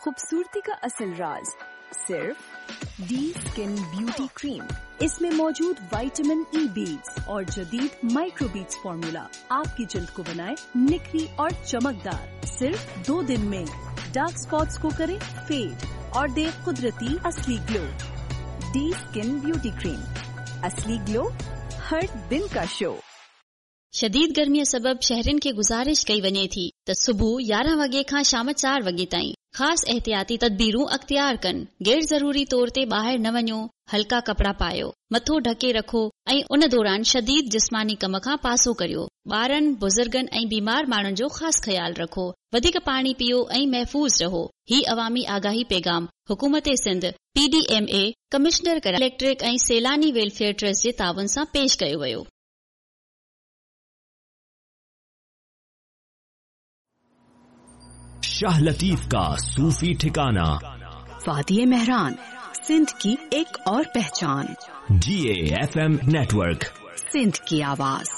खूबसूरती का असल राज सिर्फ डी स्किन ब्यूटी क्रीम। इसमें मौजूद विटामिन ई बीड्स और जदीद माइक्रो बीड्स फॉर्मूला आपकी जल्द को बनाए निखरी और चमकदार। सिर्फ 2 दिन में डार्क स्पॉट्स को करे फेड और दे कुदरती असली glow. D skin beauty cream, असली ग्लो हर दिन का शो। शदीद गर्मीअ सबब शहरनि खे गुज़ारिश कई वञे थी त सुबुह 11 वॻे खां शाम 4 वॻे ताईं ख़ासि एहतियाती तदबीरूं अख़्तियार कनि। गैर ज़रूरी तौर ते ॿाहिरि न वञो, हल्का कपड़ा पायो, मथो ढके रखो ऐं उन दौरान शदीद जिस्मानी कम खां पासो करियो। ॿारनि, बुज़ुर्गनि ऐं बीमार माण्हुनि जो ख़ासि ख़्यालु रखो। वधीक पाणी पियो ऐं महफ़ूज़ रहो। ही अवामी आगाही पैगाम हुकूमत सिंध, PDMA, कमिश्नर इलेक्ट्रिक ऐं सैलानी वेलफेयर ट्रस्ट जे ताउन सां पेश कयो वियो। शाह लतीफ का सूफी ठिकाना वादिये मेहरान, सिंध की एक और पहचान। GAFM नेटवर्क, सिंध की आवाज।